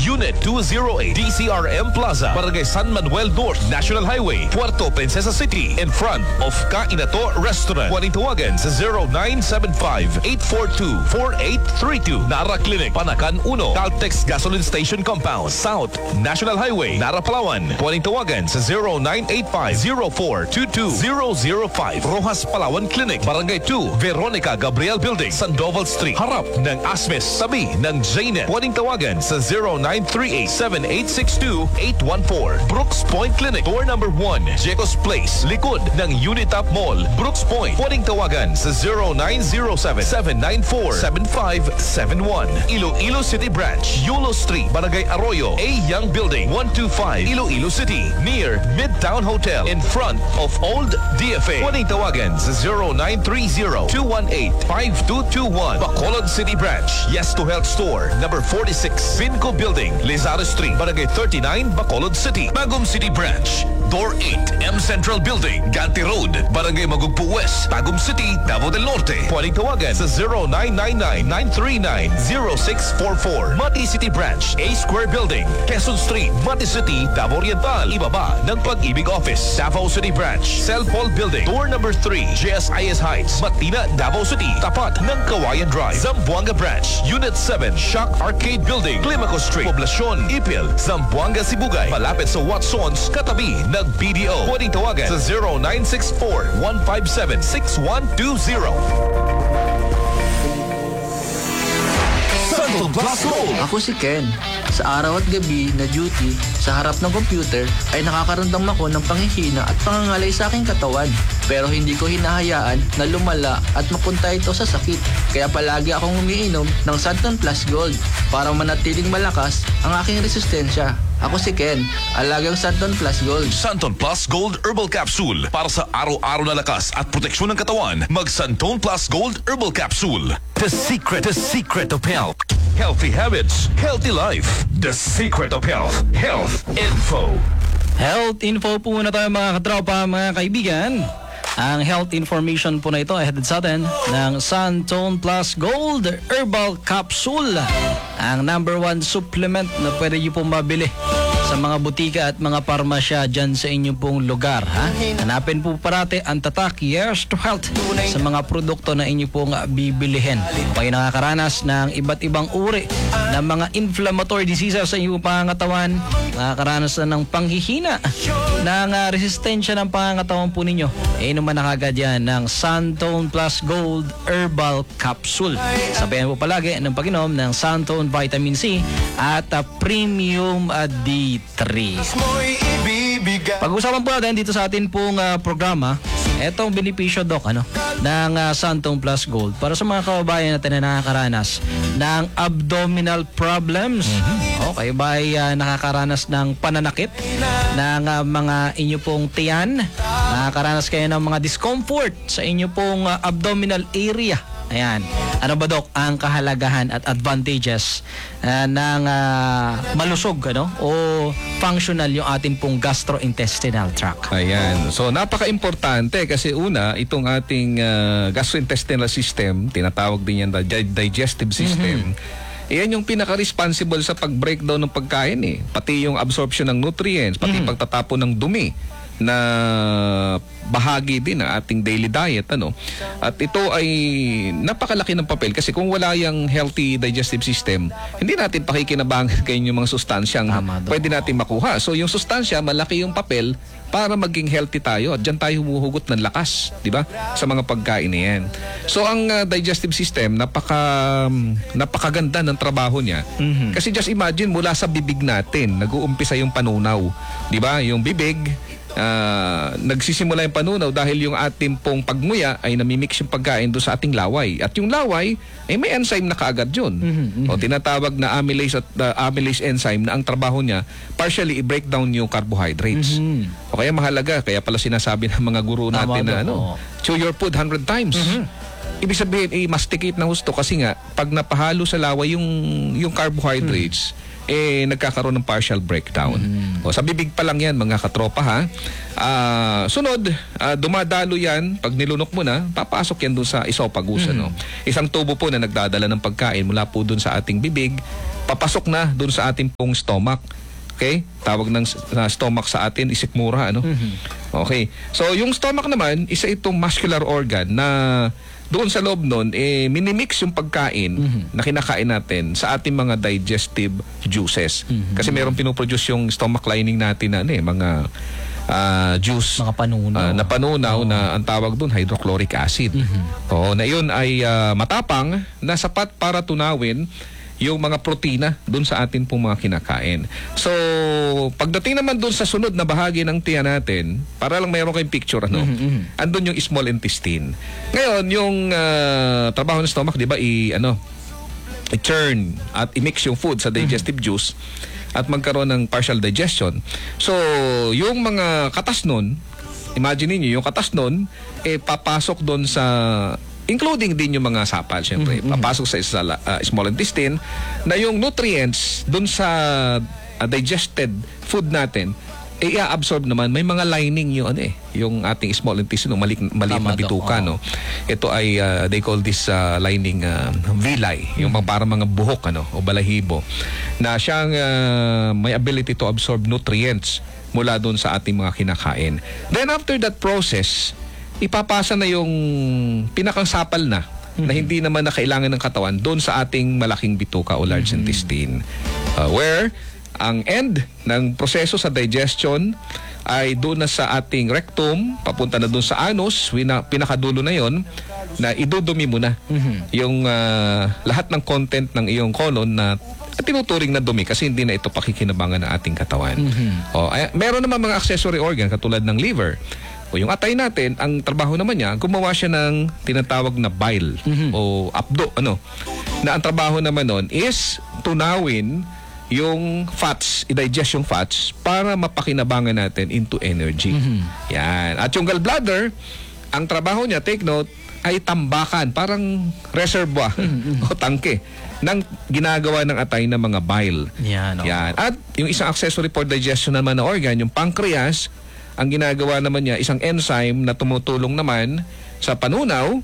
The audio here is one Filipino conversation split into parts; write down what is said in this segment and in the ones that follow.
Unit 208, DCRM Plaza, Barangay San Manuel North, National Highway, Puerto Princesa City, in front of Kainato Restaurant. Pwedeng tawagan sa 0975-842-4832. Nara Clinic, Panakan 1, Caltex Gasoline Station Compound, South, National Highway, Nara, Palawan. Pwedeng tawagan sa 0985-0422-005. Rojas Palawan Clinic, Barangay 2, Veronica Gabriel Building, Sandoval Street, harap ng Asmes, tabi ng JNet. Pwedeng tawagan sa 0938-7862-814. Brooks Point Clinic, door number 1, Jecos Place, likod ng Unitap Mall, Brooks Point. Pwedeng tawagan sa 0907-794-7571. Iloilo City Branch, Yulo Street, Barangay Arroyo, A. Young Building, 125, Iloilo City, near Midtown Hotel, in front of Old DFA. Pwedeng tawagan sa 0930-218-5221. Bacolod City Branch, Yes to Health Store, number 46, Vinco Building, Lizardo Street, Barangay 39, Bacolod City. Bagum City Branch, Door 8, M Central Building, Ganti Road, Barangay Magugpo West, Tagum City, Davao del Norte. Pwedeng tawagan sa 0999-939-0644. Mati City Branch, A Square Building, Quezon Street, Mati City, Davao Oriental, ibaba ng Pag-ibig Office. Davao City Branch, Cell Paul Building, door number 3, JSIS Heights, Matina, Davao City, tapat ng Kawayan Drive. Zamboanga Branch, Unit 7, Shock Arcade Building, Climaco Street, Poblacion, Ipil, Zamboanga, Sibugay, malapit sa Watsons, katabi ng BDO. Pwedeng tawagan sa 0964-157-6120. Santon Plus Gold. Ako si Ken. Sa araw at gabi na duty sa harap ng computer ay nakakaramdam ako ng panghihina at pangangalay sa aking katawan. Pero hindi ko hinahayaan na lumala at mapunta ito sa sakit. Kaya palagi akong umiinom ng Santon Plus Gold para manatiling malakas ang aking resistensya. Ako si Ken, alagang Santon Plus Gold. Santon Plus Gold Herbal Capsule. Para sa araw-araw na lakas at proteksyon ng katawan, mag Santon Plus Gold Herbal Capsule. The secret of health. Healthy habits, healthy life. The secret of health. Health Info. Health Info po muna tayo mga katropa, mga kaibigan. Ang health information po na ito ay hatid sa atin ng Santon Plus Gold Herbal Capsule. Ang number 1 supplement na pwede nyo pong mabili sa mga butika at mga parmasya dyan sa inyong pong lugar. Hanapin po parati ang tatak Yes to Health sa mga produkto na inyo pong bibilihin. Kung kayo nakakaranas ng iba't ibang uri ng mga inflammatory diseases sa inyong pangangatawan, nakakaranas na ng panghihina, ng resistensya ng pangangatawan po ninyo, inuman na kagad yan ng Santon Plus Gold Herbal Capsule. Sabayan po palagi ng pag-inom ng Santon Vitamin C at Premium D3. Pag-usapan po natin dito sa atin pong programa, etong benepisyo, Doc, ng Santon Plus Gold para sa mga kababayan natin na nakakaranas ng abdominal problems. Okay ba ay nakakaranas ng pananakit ng mga inyo pong tiyan? Nakakaranas kayo ng mga discomfort sa inyo pong abdominal area? Ayan. Ano ba, Doc, ang kahalagahan at advantages ng malusog o functional yung ating pong gastrointestinal tract? Ayan. So, napaka-importante kasi una, itong ating gastrointestinal system, tinatawag din yan na digestive system, iyan yung pinaka-responsible sa pag-breakdown ng pagkain Pati yung absorption ng nutrients, pati pagtatapon ng dumi na bahagi din ng ating daily diet at ito ay napakalaki ng papel kasi kung wala yung healthy digestive system, hindi natin pakikinabangan kayo yung mga sustansyang pwede natin makuha. So yung sustansya, malaki yung papel para maging healthy tayo at dyan tayo humuhugot ng lakas, di ba? Sa mga pagkain na yan. So ang digestive system, napakaganda ng trabaho niya. Kasi just imagine, mula sa bibig natin nag-uumpisa yung panunaw, di ba? Yung bibig, nagsisimula yung panunaw dahil yung ating pong pagmuya ay namimix yung pagkain doon sa ating laway. At yung laway, ay may enzyme na kaagad yun. O tinatawag na amylase at amylase enzyme na ang trabaho niya, partially i-break down yung carbohydrates. O kaya mahalaga, kaya pala sinasabi ng mga guru natin na chew your food 100 times. Ibig sabihin, masticate na husto kasi nga, pag napahalo sa laway yung carbohydrates, nagkakaroon ng partial breakdown. O, sa bibig pa lang yan, mga katropa sunod, dumadalo yan, pag nilunok mo na, papasok yan doon sa esophagus. Isang tubo po na nagdadala ng pagkain mula po doon sa ating bibig, papasok na doon sa ating pong stomach. Okay? Tawag ng stomach sa atin, isikmura, ano? Okay. So, yung stomach naman, isa itong muscular organ na doon sa loob nun, minimix yung pagkain na kinakain natin sa ating mga digestive juices. Kasi mayroong pinoproduce yung stomach lining natin na mga juice. Mga panunaw. Na panunaw na ang tawag doon, hydrochloric acid. Na yun ay matapang na sapat para tunawin yung mga protina doon sa atin pong mga kinakain. So, pagdating naman doon sa sunod na bahagi ng tiyan natin, para lang mayroon kayong picture, andun yung small intestine. Ngayon, yung trabaho ng stomach, di ba, i-churn at i-mix yung food sa digestive juice at magkaroon ng partial digestion. So, yung mga katas nun, imagine niyo yung katas nun, papasok doon sa including din yung mga sapal, syempre. Papasok sa small intestine na yung nutrients dun sa digested food natin, i-absorb naman. May mga lining yung ating small intestine, maliit na bituka, no? Ito ay, they call this lining villi, yung parang mga buhok, o balahibo, na siyang may ability to absorb nutrients mula dun sa ating mga kinakain. Then after that process, ipapasa na yung pinakang sapal na hindi naman na kailangan ng katawan doon sa ating malaking bituka o large intestine. Where ang end ng proseso sa digestion ay doon na sa ating rectum, papunta na doon sa anus, pinakadulo na yon, na idudumi mo na yung lahat ng content ng iyong colon na tinuturing na dumi kasi hindi na ito pakikinabangan ng ating katawan. Meron naman mga accessory organ katulad ng liver. O yung atay natin, ang trabaho naman niya, gumawa siya ng tinatawag na bile o apdo, na ang trabaho naman nun is tunawin yung fats, i-digest yung fats para mapakinabangan natin into energy. Yan. At yung gallbladder, ang trabaho niya, take note, ay tambakan, parang reservoir o tangke ng ginagawa ng atay ng mga bile. Yan. At yung isang accessory for digestion naman na organ, yung pancreas, ang ginagawa naman niya, isang enzyme na tumutulong naman sa panunaw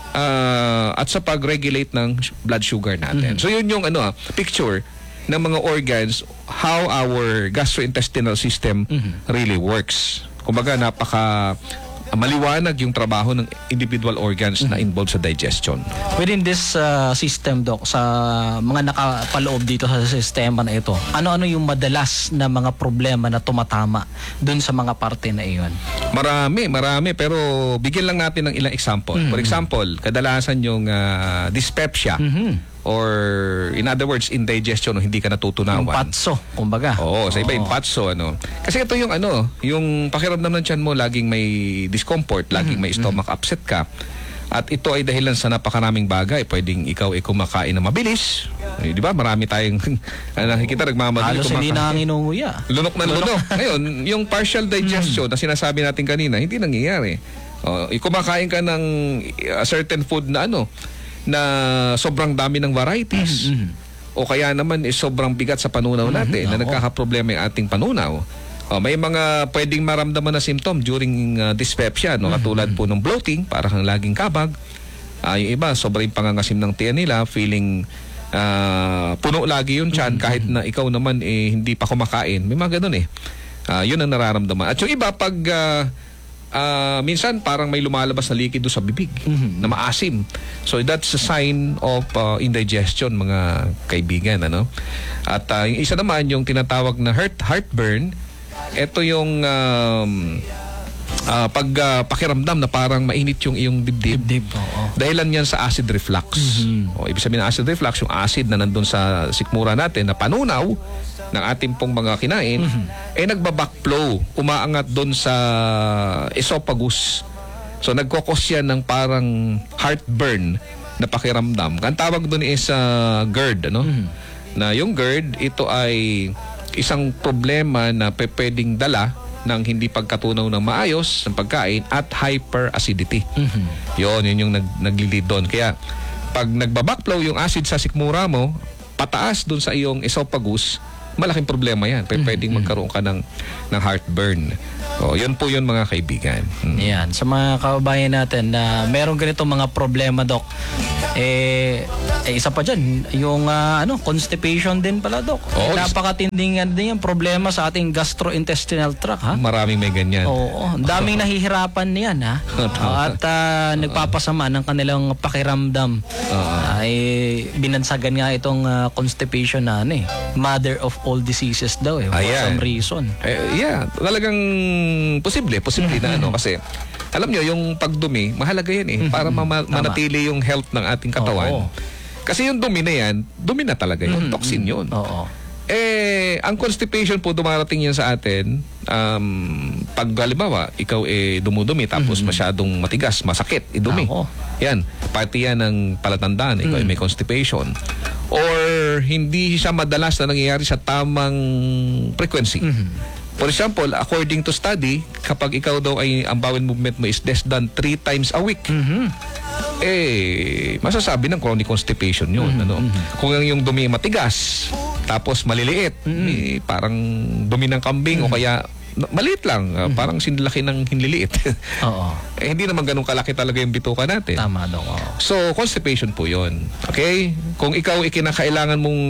at sa pag-regulate ng blood sugar natin. So yun yung picture ng mga organs, how our gastrointestinal system really works. Kumbaga, napaka maliwanag yung trabaho ng individual organs na involved sa digestion. Within this system, Doc, sa mga nakapaloob dito sa sistema na ito, ano-ano yung madalas na mga problema na tumatama dun sa mga parte na iyon? Marami. Pero bigyan lang natin ng ilang example. For example, kadalasan yung dyspepsia. Or in other words, indigestion o hindi ka natutunawan. Yung patso, kumbaga. Oo, sa iba yung patso, Kasi ito yung yung pakiramdam ng tiyan mo, laging may discomfort, laging may stomach upset ka. At ito ay dahilan sa napakaraming bagay. Pwedeng ikaw ay kumakain na mabilis. Di ba? Marami tayong nakikita, nagmamadali halos hindi nanginunguya. Lunok na lunok. Ngayon, yung partial digestion na sinasabi natin kanina, hindi nangyayari. Kumakain ka ng certain food na na sobrang dami ng varieties. O kaya naman sobrang bigat sa panunaw natin na nagkakaproblema yung ating panunaw. May mga pwedeng maramdaman na symptom during dyspepsia, katulad po ng bloating, parang laging kabag. Yung iba, sobrang pangangasim ng tiyan nila, feeling puno lagi yung tiyan kahit na ikaw naman hindi pa kumakain. May mga ganun yun ang nararamdaman. At yung iba, pag minsan parang may lumalabas na likido sa bibig na maasim. So that's a sign of indigestion, mga kaibigan, At yung isa naman, yung tinatawag na heartburn. Ito yung pakiramdam na parang mainit yung iyong dibdib. Dahilan yan sa acid reflux. Ibig sabihin ng acid reflux, yung acid na nandun sa sikmura natin na panunaw ng ating pong mga kinain, nagbabackflow, umaangat doon sa esophagus. So nagkokos yan ng parang heartburn na pakiramdam. Ang tawag doon is GERD, na yung GERD, ito ay isang problema na pwedeng dala ng hindi pagkatunaw ng maayos ng pagkain at hyperacidity. Yun yung naglilid doon. Kaya pag nagbabackflow yung acid sa sikmura mo, pataas doon sa iyong esophagus, malaking problema yan. Pwedeng magkaroon ka ng heartburn. Yun po yun, mga kaibigan. Yan. Sa mga kababayan natin na meron ganito mga problema, Doc, Isa pa dyan, yung constipation din pala, Dok. Oo, Napakatinding din yung problema sa ating gastrointestinal tract, ha? Maraming may ganyan. Oo, ang daming nahihirapan niyan, ha? At nagpapasama ng kanilang pakiramdam. Ay binansagan nga itong constipation na mother of all diseases daw for Ayan. some reason. Talagang posible na kasi alam nyo, yung pagdumi, mahalaga yan para manatili yung health ng ating katawan. Oo. Kasi yung dumi na yan, dumi na talaga yun. Toxin yun. Oo. Ang constipation po, dumarating yan sa atin, pag halimbawa, ikaw dumudumi, tapos masyadong matigas, masakit, idumi. Ako. Yan, pati yan ng palatandaan, ikaw ay may constipation. Or hindi siya madalas na nangyayari sa tamang frequency. For example, according to study, kapag ikaw daw ay ang bowel movement mo is less than 3 times a week, masasabi ng chronic constipation yun. Kung yung dumi matigas, tapos maliliit, parang dumi ng kambing o kaya maliit lang, parang sinlaki ng hinliliit. Oo. Hindi naman ganun kalaki talaga yung bituka natin. Tama, Dok. Oo. So, constipation po yun. Okay? Kung ikaw kinakailangan mong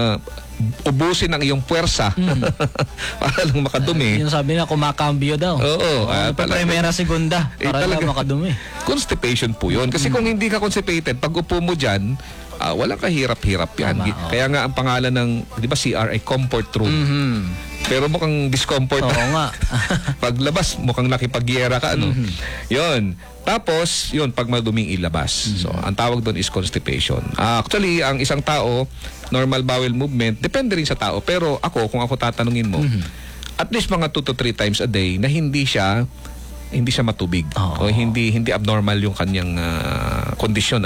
ubusin ang iyong puwersa para lang makadumi. Yung sabi na kumakambyo daw. Oo. Primera, segunda. Para lang makadumi. Constipation po yun. Kasi kung hindi ka constipated, pag upo mo dyan, walang kahirap-hirap yan. Tama, Kaya nga ang pangalan ng, di ba, CR ay comfort room. Pero mukhang discomfort. Oo nga. Paglabas, mukhang nakipagyera ka, Yun. Tapos, yun, pag maduming ilabas. So, ang tawag doon is constipation. Actually, ang isang tao, normal bowel movement, depende rin sa tao. Pero ako, kung ako tatanungin mo, at least mga 2 to 3 times a day na hindi siya matubig o hindi abnormal yung kanyang kondisyon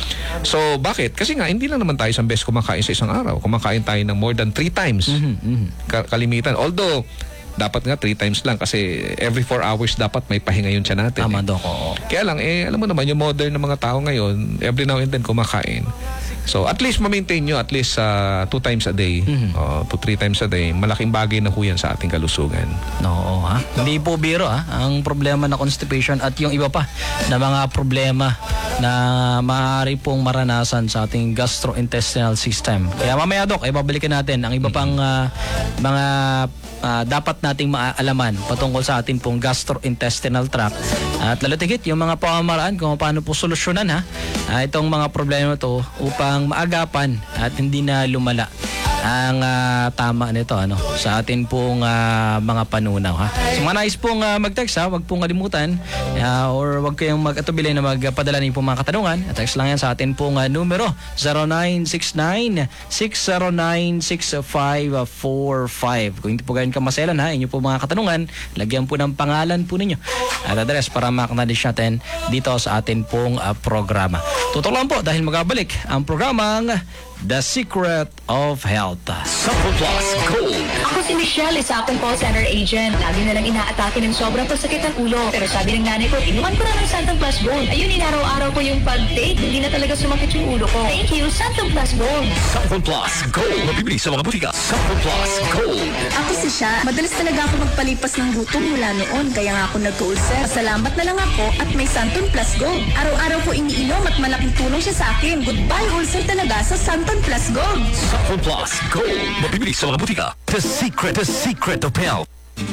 So bakit? Kasi nga hindi lang naman tayo isang beses kumakain sa isang araw. Kumakain tayo ng more than 3 times. Kalimitan. Although dapat nga 3 times lang kasi every 4 hours dapat may pahinga yun siya natin. Tama, Dok. Oo. Kaya lang alam mo naman yung modern na mga tao ngayon, every now and then kumakain. So at least ma-maintain nyo at least 2 times a day, 2-3 times a day, malaking bagay na huyan sa ating kalusugan. Oo, ha? Hindi po biro, ang problema na constipation at yung iba pa na mga problema na maaari pong maranasan sa ating gastrointestinal system. Kaya mamaya, Dok, babalikan natin ang iba pang mga dapat nating maalaman patungkol sa ating pong gastrointestinal tract. At lalo tigit yung mga pamamaraan kung paano po solusyonan itong mga problema to upang maagapan at hindi na lumala ang tama nito sa atin pong mga panunaw. So mga nais pong mag-text, wag pong kalimutan or wag kayong mag-atubili na magpadala niyo pong mga katanungan. Text lang yan sa atin pong numero 0969-609-6545. Kung hindi po ganyan kamaselan inyo po mga katanungan, lagyan po ng pangalan po ninyo at address para makaknalish natin dito sa atin pong programa. Tutok lang po dahil magabalik ang programang The Secret of Health. Sample Plus Gold. Ako si Michelle, isa akong call center agent. Lagi na lang inaatake ng sobrang pasakit ng ulo. Pero sabi ng nanay ko, inuman ko na ng Santam Plus Gold. Ayun, inaraw-araw ko yung pag-take. Hindi na talaga sumakit yung ulo ko. Thank you, Santam Plus Gold. Sample Plus Gold. Mabibili sa mga butika. Sample Plus Gold. Ako si Sha. Madalas talaga ako magpalipas ng gutom mula noon. Kaya nga ako nagka-ulcer. Salamat na lang ako at may Santon Plus Gold. Araw-araw ko iniinom at malaking tulong siya sa akin. Goodbye ulcer talaga sa Santon Plus Gold. Sample Plus Gold. Mabibili sa mga butika. The Secret of Health.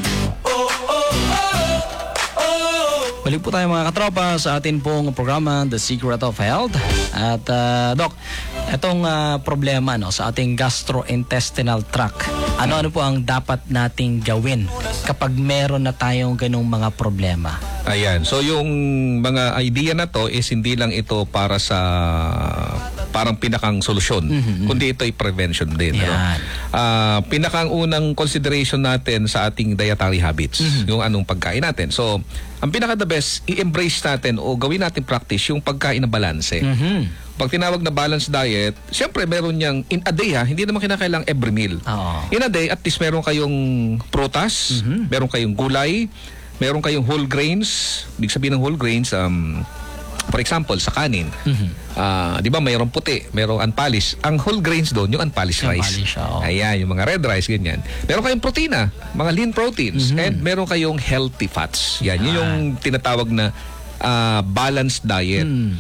Balik po tayo mga katropa sa atin pong programa The Secret of Health. At Doc, itong problema sa ating gastrointestinal tract, ano po ang dapat nating gawin kapag meron na tayong ganung mga problema? Ayan. So yung mga idea na to is hindi lang ito para sa parang pinakang solusyon, kundi ito ay prevention din. Pinakang unang consideration natin sa ating dietary habits, yung anong pagkain natin. So, ang pinaka the best, i-embrace natin o gawin natin practice yung pagkain na balanse. Pag tinawag na balanced diet, siyempre meron niyang in a day hindi naman kinakailangan every meal. In a day, at least meron kayong prutas, meron kayong gulay, meron kayong whole grains. Ibig sabihin ng whole grains, for example, sa kanin, di ba mayroong puti, mayroong unpolished. Ang whole grains doon, yung unpolished rice. Ayan, yung mga red rice, ganyan. Meron kayong protina, mga lean proteins, and meron kayong healthy fats. Yan, yun yung tinatawag na balanced diet.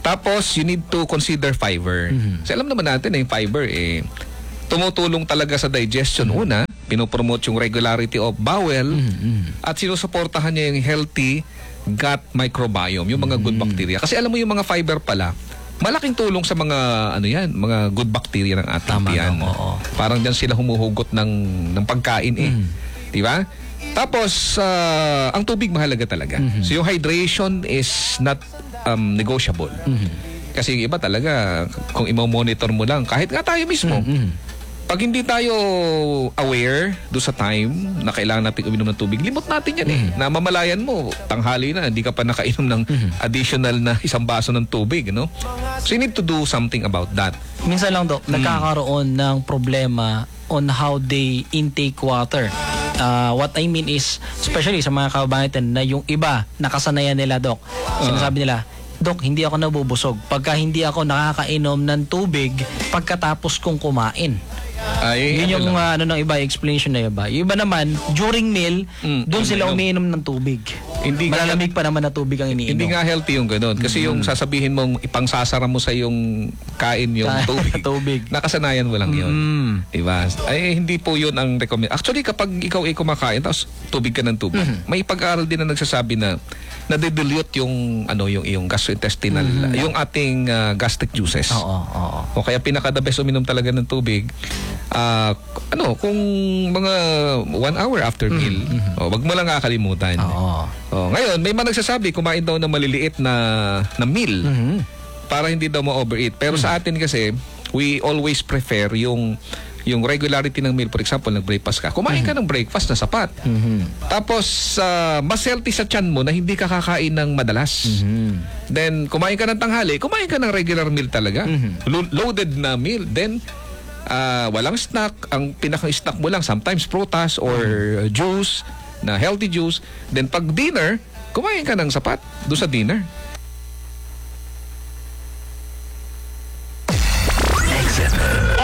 Tapos, you need to consider fiber. Kasi alam naman natin na yung fiber, tumutulong talaga sa digestion. Una, pinopromote yung regularity of bowel at sinusuportahan niya yung healthy gut microbiome, yung mga good bacteria. Kasi alam mo yung mga fiber pala, malaking tulong sa mga mga good bacteria ng ating tiyan. Parang diyan sila humuhugot ng pagkain Di ba? Tapos ang tubig mahalaga talaga. So yung hydration is not negotiable. Kasi yung iba talaga kung i-monitor mo lang kahit nga tayo mismo. Pag hindi tayo aware do sa time na kailangan natin uminom ng tubig, limot natin yan Namamalayan mo, tanghali na, hindi ka pa nakainom ng additional na isang baso ng tubig, no? So you need to do something about that. Minsan lang, Dok, nagkakaroon ng problema on how they intake water. What I mean is, especially sa mga kababayan na yung iba, nakasanayan nila, Dok. Sinasabi nila, Dok, hindi ako nabubusog pagka hindi ako nakakainom ng tubig pagkatapos kong kumain. Yun yung ng iba, explanation na iba. Yung iba naman, during meal, doon sila umiinom ng tubig. Malalamig pa naman na tubig ang iniinom. Hindi nga healthy yung gano'n. Kasi yung sasabihin mong ipangsasara mo sa yung kain yung tubig. Nakasanayan mo lang yun. Diba? Hindi po yun ang recommend. Actually, kapag ikaw ay kumakain, tapos tubig ka ng tubig, may pag-aaral din na nagsasabi na nade-dilute yung yung gastrointestinal, yung ating gastric juices. O kaya pinaka-the best uminom talaga ng tubig. Kung mga 1 hour after meal, wag mo lang kakalimutan. Ngayon, may mga nagsasabi, kumain daw ng maliliit na meal para hindi daw ma-overeat. Pero sa atin kasi, we always prefer yung regularity ng meal. For example, nag-breakfast ka. Kumain ka ng breakfast na sapat. Tapos, mas healthy sa tiyan mo na hindi ka kakain ng madalas. Then, kumain ka ng tanghali, kumain ka ng regular meal talaga. Loaded na meal. Then, walang snack. Ang pinaka-snack mo lang, sometimes prutas or juice, na healthy juice. Then, pag dinner, kumain ka ng sapat doon sa dinner.